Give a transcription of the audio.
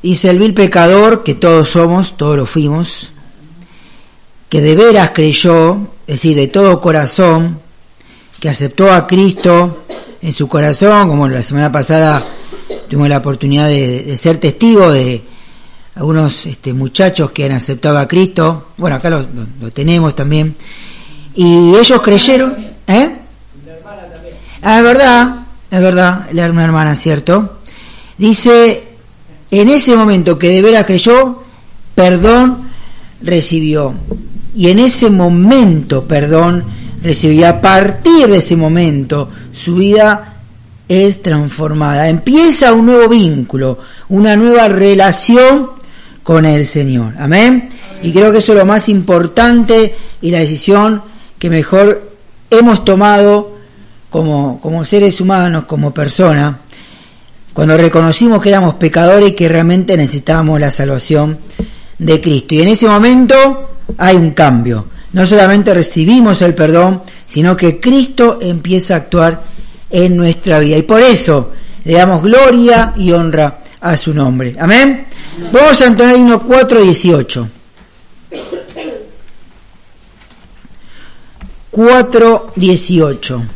dice el vil pecador, que todos somos, todos lo fuimos, que de veras creyó, es decir, de todo corazón, que aceptó a Cristo en su corazón, como la semana pasada tuvimos la oportunidad de ser testigos de algunos muchachos que han aceptado a Cristo. Bueno, acá lo tenemos también. Y ellos creyeron, es verdad, la hermana, ¿cierto? Dice, en ese momento que de veras creyó, perdón recibió. Y en ese momento, perdón recibió. A partir de ese momento, su vida es transformada. Empieza un nuevo vínculo, una nueva relación con el Señor. Amén. Y creo que eso es lo más importante y la decisión que mejor hemos tomado como seres humanos, como personas, cuando reconocimos que éramos pecadores y que realmente necesitábamos la salvación de Cristo. Y en ese momento hay un cambio. No solamente recibimos el perdón, sino que Cristo empieza a actuar en nuestra vida. Y por eso le damos gloria y honra a su nombre. Amén. Vamos a entonar el himno 4:18. 4:18.